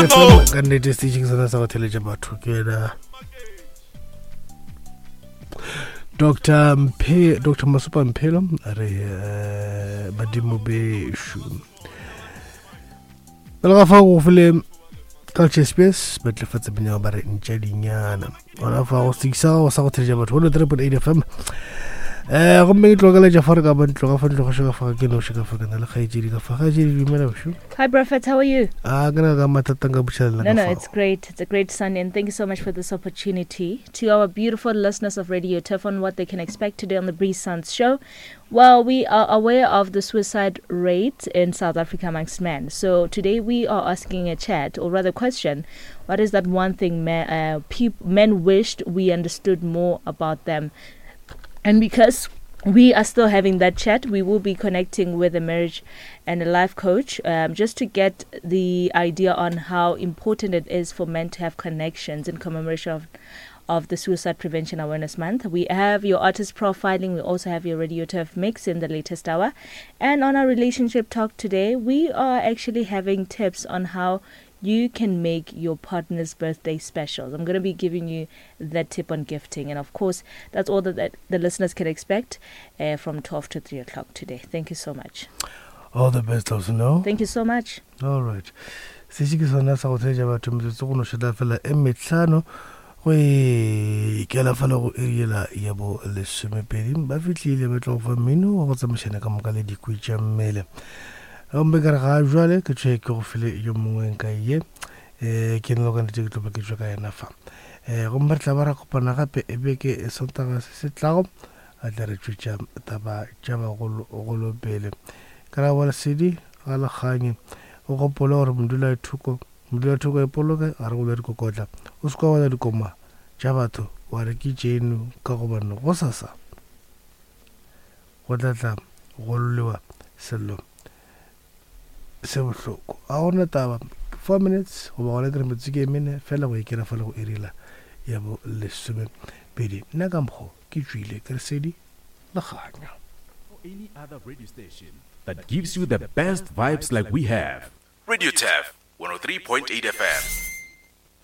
ka nnete staging sena sa go theletša batho ke ena Dr. Masupa Mphelo a re badimo beshu bela ga fa go file culture space ba tlefatsa benya ba re ntša dinyana ona fa go sigisa go sa go theletša batho 103.8 FM gomme ke tlogela ja fa re ka bantlo ga fa ntlo go shaka fa ke no shaka fa kana le khaijedi ka fa khaijedi dumela boshu. Hi Prophet, how are you? Kana ga matatanga bushela No, it's great. It's a great Sunday, and thank you so much for this opportunity. To our beautiful listeners of Radio Turf on what they can expect today on the Breeze Suns show. Well, we are aware of the suicide rate in South Africa amongst men. So today we are asking a chat, or rather question, what is that one thing men wished we understood more about them? And because we are still having that chat, we will be connecting with a marriage and a life coach just to get the idea on how important it is for men to have connections in commemoration of the Suicide Prevention Awareness Month. We have your artist profiling. We also have your Radio Turf mix in the latest hour. And on our relationship talk today, we are actually having tips on how you can make your partner's birthday special. I'm going to be giving you that tip on gifting. And of course, that's all that the listeners can expect from 12 to 3 o'clock today. Thank you so much. All the best also, no? Thank you so much. All right. Sisi sona sa go theja batho motse go no shela fela emetlano go ikela fela go iriela ya bo le semepedi ba fitlile ba tlo fa mino go tsamashana ka moka le dikuitša mmele ombe ka ga jwale ke tshwe ke go file yo mongwe ka ye ke nlo ka ntse ke tlo ba ke tshwe ka ena fa go mbatla ba ra kopana gape e be ke sontaga se tlago a tla re tshwetša taba tša ba go lopele ka ra bola sedi ga la khanye o gopola gore mdula thuko e poloke a re go le dikokotla o se kwa wala dikoma tša batho wa re ke tšeno ka go bana go sasa go tlatla go llewa sello se bohloko a gona taba 4 minutes go ba gona kere metsi ke emene fela go ikera fela go erila ya bo lesome pedi nna ka mokgo ke tswile ke re sedi le kganya. Any other radio station that gives you the best vibes like we have. Radio Turf 103.8 FM.